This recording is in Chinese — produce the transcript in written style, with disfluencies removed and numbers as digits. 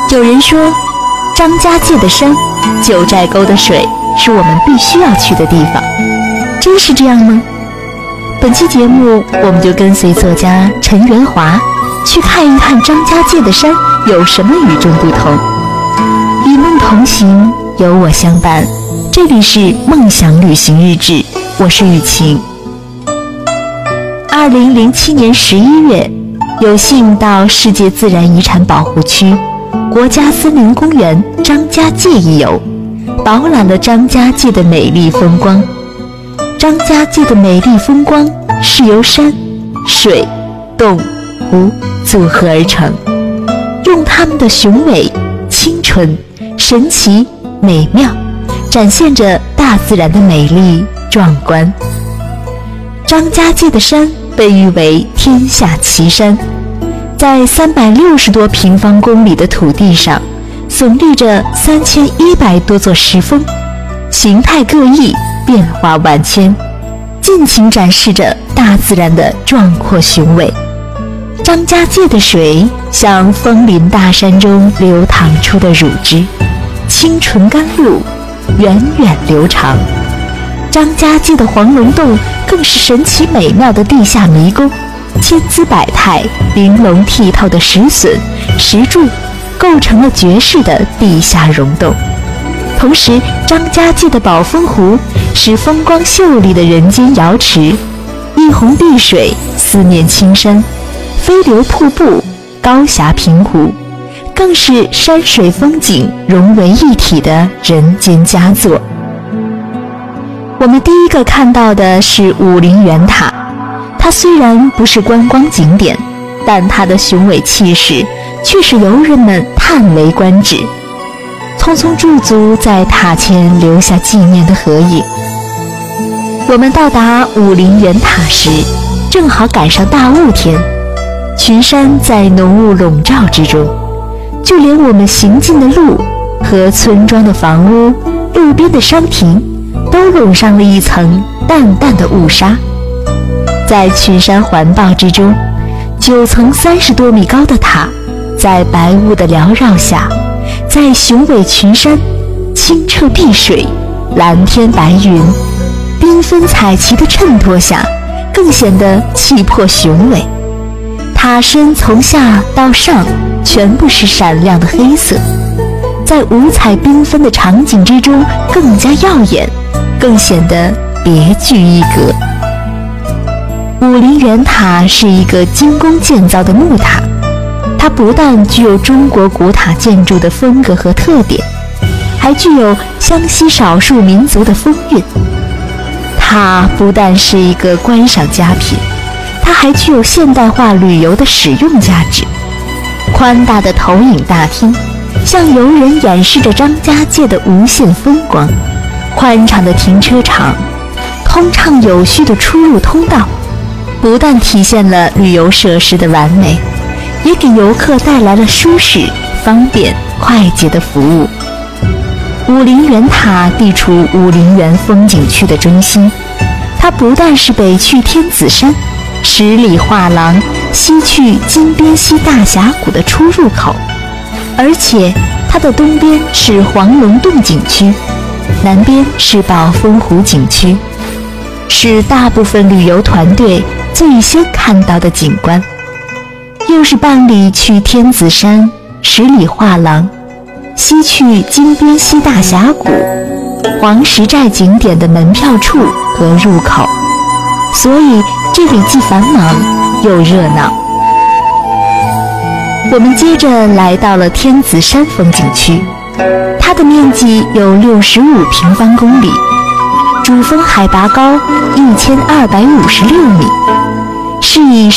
有人说，张家界的山，九寨沟的水，是我们必须要去的地方。真是这样吗？本期节目，我们就跟随作家陈元华去看一看张家界的山有什么与众不同。与梦同行，有我相伴。这里是梦想旅行日志，我是雨晴。2007年11月，有幸到世界自然遗产保护区国家森林公园张家界一游，饱览了张家界的美丽风光。张家界的美丽风光是由山、水、洞、湖组合而成，用它们的雄伟、清纯、神奇、美妙，展现着大自然的美丽壮观。张家界的山被誉为天下奇山，在360多平方公里的土地上，耸立着3100多座石峰，形态各异，变化万千，尽情展示着大自然的壮阔雄伟。张家界的水像枫林大山中流淌出的乳汁，清纯甘露，源远流长。张家界的黄龙洞更是神奇美妙的地下迷宫，千姿百态、玲珑剔透的石笋、石柱构成了绝世的地下溶洞。同时，张家界的宝峰湖是风光秀丽的人间瑶池，一泓碧水，四面青山，飞流瀑布，高峡平湖，更是山水风景融为一体的人间佳作。我们第一个看到的是武陵源塔，它虽然不是观光景点，但它的雄伟气势却是游人们叹为观止。匆匆驻足在塔前留下纪念的合影。我们到达武陵源塔时，正好赶上大雾天，群山在浓雾笼罩之中，就连我们行进的路和村庄的房屋、路边的商亭都笼上了一层淡淡的雾纱。在群山环抱之中，9层30多米高的塔，在白雾的缭绕下，在雄伟群山、清澈碧水、蓝天白云、缤纷彩旗的衬托下，更显得气魄雄伟。塔身从下到上全部是闪亮的黑色，在五彩缤纷的场景之中更加耀眼，更显得别具一格。武陵源塔是一个精工建造的木塔，它不但具有中国古塔建筑的风格和特点，还具有湘西少数民族的风韵。它不但是一个观赏佳品，它还具有现代化旅游的使用价值。宽大的投影大厅向游人演示着张家界的无限风光，宽敞的停车场，通畅有序的出入通道，不但体现了旅游设施的完美，也给游客带来了舒适、方便、快捷的服务。武陵源塔地处武陵源风景区的中心，它不但是北去天子山、十里画廊、西去金边溪大峡谷的出入口，而且它的东边是黄龙洞景区，南边是宝峰湖景区，是大部分旅游团队最先看到的景观，又是办理去天子山、十里画廊、西去金边溪大峡谷、黄石寨景点的门票处和入口，所以这里既繁忙又热闹。我们接着来到了天子山风景区，它的面积有65平方公里，主峰海拔高1256米，是以